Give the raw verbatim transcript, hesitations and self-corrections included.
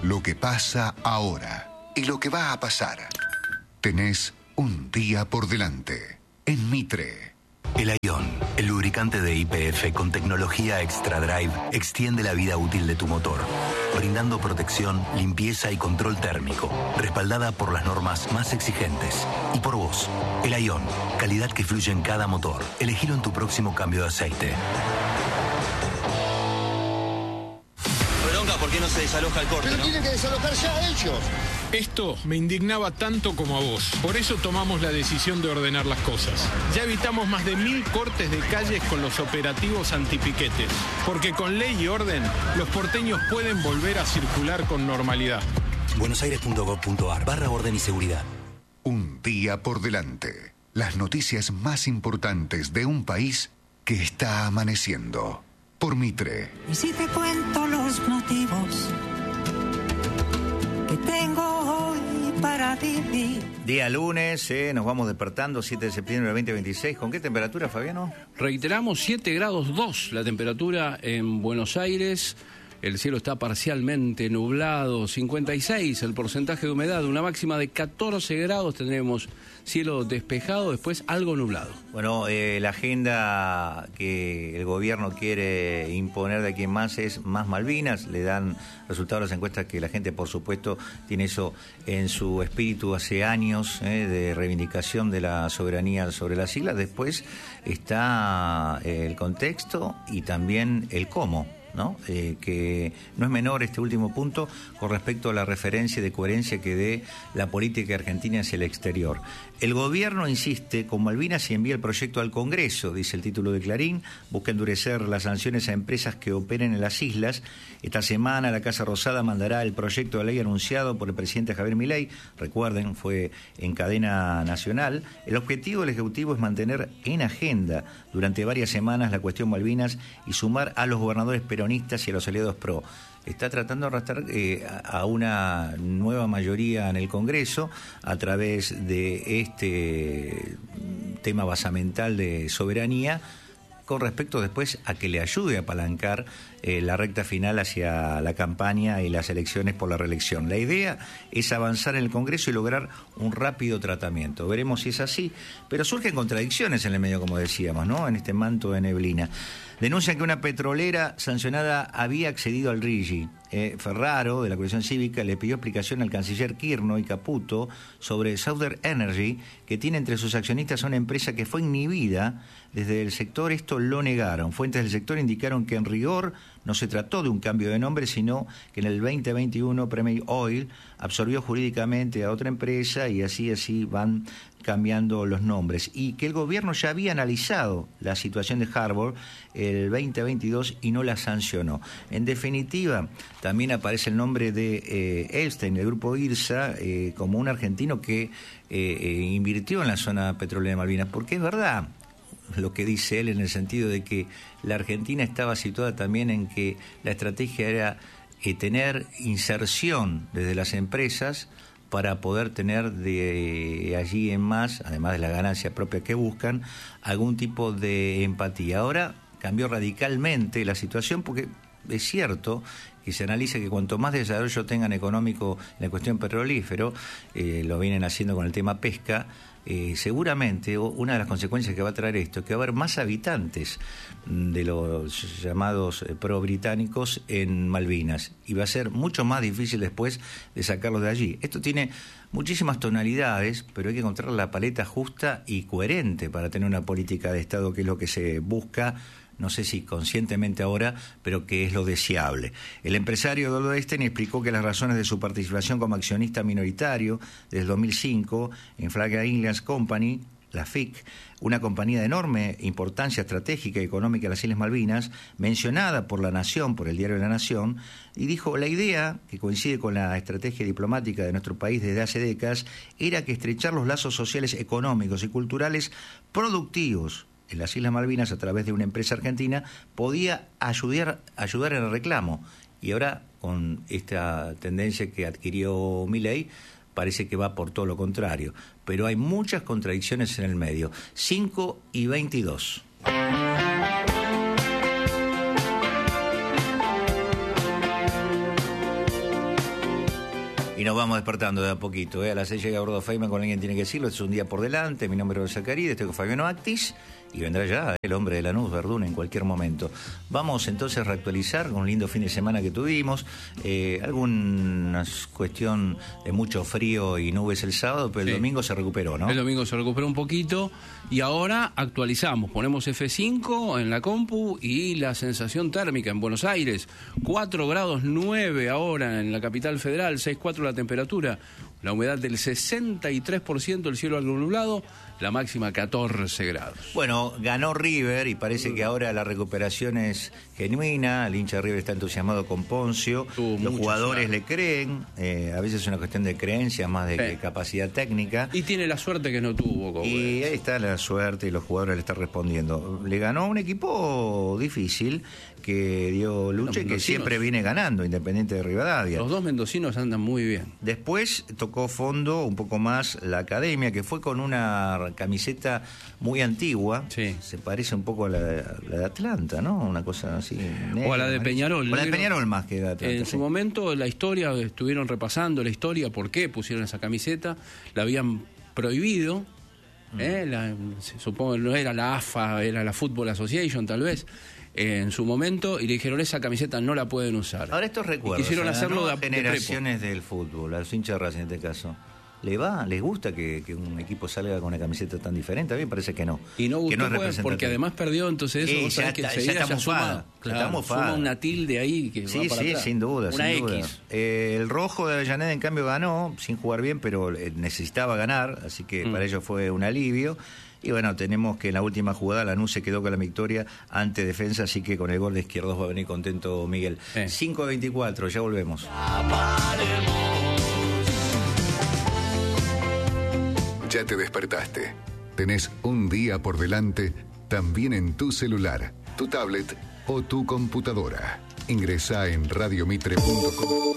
lo que pasa ahora y lo que va a pasar. Tenés un día por delante en Mitre. El Ion, el lubricante de Y P F con tecnología Extra Drive, extiende la vida útil de tu motor, brindando protección, limpieza y control térmico, respaldada por las normas más exigentes. Y por vos, el Ion, calidad que fluye en cada motor. Elegilo en tu próximo cambio de aceite. ¿Por qué no se desaloja el corte, Pero no? tienen que desalojar ya ellos. Esto me indignaba tanto como a vos. Por eso tomamos la decisión de ordenar las cosas. Ya evitamos más de mil cortes de calles con los operativos antipiquetes. Porque con ley y orden, los porteños pueden volver a circular con normalidad. buenosaires.gov.ar barra orden y seguridad. Un día por delante. Las noticias más importantes de un país que está amaneciendo. Por Mitre. Y si te cuento los motivos que tengo hoy para vivir. Día lunes, eh, nos vamos despertando, siete de septiembre del veinte veintiséis. ¿Con qué temperatura, Fabiano? Reiteramos, siete grados dos la temperatura en Buenos Aires. El cielo está parcialmente nublado, cincuenta y seis el porcentaje de humedad, una máxima de catorce grados, tendremos cielo despejado, después algo nublado. Bueno, eh, la agenda que el gobierno quiere imponer de aquí en más es más Malvinas, le dan resultados a las encuestas que la gente, por supuesto, tiene eso en su espíritu hace años, eh, de reivindicación de la soberanía sobre las islas. Después está el contexto y también el cómo, ¿no? Eh, que no es menor este último punto con respecto a la referencia de coherencia que dé la política argentina hacia el exterior. El gobierno insiste con Malvinas y envía el proyecto al Congreso, dice el título de Clarín, busca endurecer las sanciones a empresas que operen en las islas. Esta semana la Casa Rosada mandará el proyecto de ley anunciado por el presidente Javier Milei, recuerden, fue en cadena nacional. El objetivo del Ejecutivo es mantener en agenda durante varias semanas la cuestión Malvinas y sumar a los gobernadores peronistas y a los aliados pro. Está tratando de arrastrar eh, a una nueva mayoría en el Congreso a través de este tema basamental de soberanía, con respecto después a que le ayude a apalancar eh, la recta final hacia la campaña y las elecciones por la reelección. La idea es avanzar en el Congreso y lograr un rápido tratamiento. Veremos si es así, pero surgen contradicciones en el medio, como decíamos, ¿no? En este manto de neblina. Denuncian que una petrolera sancionada había accedido al R I G I. Eh, Ferraro, de la Coalición Cívica, le pidió explicación al canciller Kirchner y Caputo sobre Southern Energy, que tiene entre sus accionistas una empresa que fue inhibida. Desde el sector esto lo negaron. Fuentes del sector indicaron que en rigor no se trató de un cambio de nombre, sino que en el veinte veintiuno Premier Oil absorbió jurídicamente a otra empresa y así así van cambiando los nombres, y que el gobierno ya había analizado la situación de Harbour el veinte veintidós y no la sancionó. En definitiva, también aparece el nombre de eh, Epstein, del grupo IRSA, eh, como un argentino que eh, eh, invirtió en la zona petrolera de Malvinas, porque es verdad lo que dice él en el sentido de que la Argentina estaba situada también en que la estrategia era eh, tener inserción desde las empresas para poder tener de allí en más, además de la ganancia propia que buscan, algún tipo de empatía. Ahora cambió radicalmente la situación porque es cierto que se analiza que cuanto más desarrollo tengan económico en la cuestión petrolífero, eh, lo vienen haciendo con el tema pesca, eh, seguramente una de las consecuencias que va a traer esto es que va a haber más habitantes de los llamados pro-británicos en Malvinas y va a ser mucho más difícil después de sacarlos de allí. Esto tiene muchísimas tonalidades, pero hay que encontrar la paleta justa y coherente para tener una política de Estado, que es lo que se busca, no sé si conscientemente ahora, pero que es lo deseable. El empresario Eduardo Epstein explicó que las razones de su participación como accionista minoritario desde el dos mil cinco en Flag Inland Company, la F I C, una compañía de enorme importancia estratégica y económica de las Islas Malvinas, mencionada por La Nación, por el diario La Nación, y dijo, la idea, que coincide con la estrategia diplomática de nuestro país desde hace décadas, era que estrechar los lazos sociales, económicos y culturales productivos en las Islas Malvinas a través de una empresa argentina podía ayudar, ayudar en el reclamo. Y ahora, con esta tendencia que adquirió Milei, parece que va por todo lo contrario. Pero hay muchas contradicciones en el medio. cinco y veintidós. Nos vamos despertando de a poquito. ¿eh? A las seis llega Gordo Feynman con Alguien Tiene que Decirlo. Es un día por delante. Mi nombre es Zacarí, estoy con Fabiano Actis. Y vendrá ya el hombre de Lanús, Verdún, en cualquier momento. Vamos entonces a reactualizar un lindo fin de semana que tuvimos. Eh, alguna cuestión de mucho frío y nubes el sábado, pero el Sí. domingo se recuperó, ¿no? El domingo se recuperó un poquito y ahora actualizamos, ponemos F cinco en la compu y la sensación térmica en Buenos Aires, cuatro grados nueve ahora en la capital federal, seis cuatro la temperatura, la humedad del sesenta y tres por ciento, el cielo algo nublado, la máxima catorce grados. Bueno, ganó River y parece que ahora la recuperación es genuina. El hincha de River está entusiasmado con Poncio. Tuvo Los mucho jugadores suerte. le creen. Eh, a veces es una cuestión de creencia más de Sí. que capacidad técnica. Y tiene la suerte que no tuvo. Como Y ahí está la suerte y los jugadores le están respondiendo. Le ganó un equipo difícil que dio lucha y que mendocinos. siempre viene ganando, Independiente de Rivadavia. Los dos mendocinos andan muy bien. Después tocó fondo un poco más la Academia, que fue con una camiseta muy antigua. Sí. Se parece un poco a la, la de Atlanta, ¿no? Una cosa así. negra, O a la de amarilla. Peñarol. O la de negro. Peñarol más que de Atlanta. En sí. su momento, la historia, estuvieron repasando la historia, por qué pusieron esa camiseta, la habían prohibido, Mm. ¿eh? La- se- supongo que no era la A F A, era la Football Association tal vez, eh, en su momento, y le dijeron, esa camiseta no la pueden usar. Ahora estos recuerdos. Y quisieron a las hacerlo de, nuevas a- de prepo. generaciones del fútbol, a los hinchas de Racing en este caso. ¿Le va? ¿Les gusta que, que un equipo salga con una camiseta tan diferente? A mí me parece que no. Y no que gustó es pues, representativo. porque además perdió, entonces eso, Sí, vos ya sabés que está- ya enseguida está ya suma, mofada, claro, está mofada. suma una tilde ahí que Sí, va para sí, atrás. sin duda, Una sin duda. X. Eh, el rojo de Avellaneda, en cambio, ganó, sin jugar bien, pero eh, necesitaba ganar, así que Mm. para ellos fue un alivio. Y bueno, tenemos que en la última jugada Lanús se quedó con la victoria ante Defensa, así que con el gol de Izquierdos va a venir contento Miguel. Eh. cinco a veinticuatro, ya volvemos. Ya te despertaste. Tenés un día por delante también en tu celular, tu tablet o tu computadora. Ingresá en radiomitre punto com.